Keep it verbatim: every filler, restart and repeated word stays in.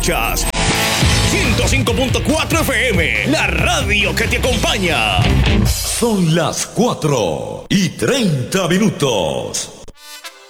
escuchas ciento cinco punto cuatro F M, la radio que te acompaña. Son las cuatro y treinta minutos.